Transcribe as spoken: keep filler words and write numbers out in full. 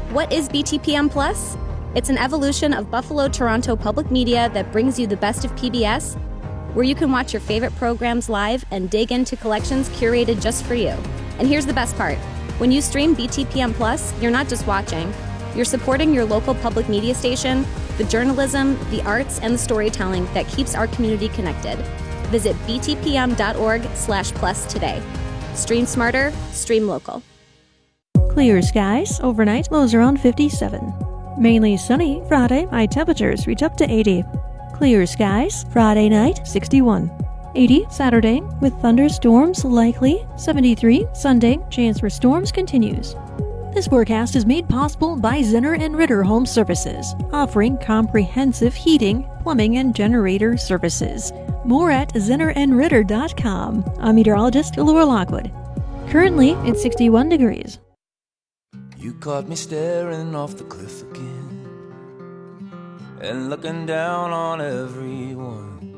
What is B T P M Plus? It's an evolution of Buffalo Toronto Public Media that brings you the best of P B S, where you can watch your favorite programs live and dig into collections curated just for you. And here's the best part. When you stream B T P M Plus, you're not just watching. You're supporting your local public media station, the journalism, the arts, and the storytelling that keeps our community connected. Visit btpm.org slash plus today. Stream smarter, stream local. Clear skies, overnight, lows around fifty-seven. Mainly sunny, Friday, high temperatures reach up to eighty. Clear skies, Friday night, sixty-one. eighty Saturday, with thunderstorms likely, seventy-three Sunday, chance for storms continues. This forecast is made possible by Zinner and Ritter Home Services, offering comprehensive heating, plumbing, and generator services. More at zinner and ritter dot com. I'm meteorologist Laura Lockwood. Currently, it's sixty-one degrees. You caught me staring off the cliff again and looking down on everyone.